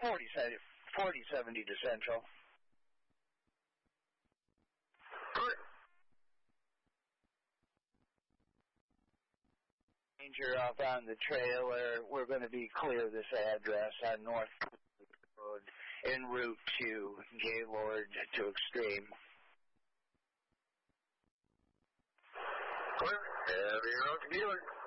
4070 to Central. Good. Ranger up on the trailer. We're going to be clear this address on North Road en route to Gaylord to Extreme. Good. Heavy road to Gaylord.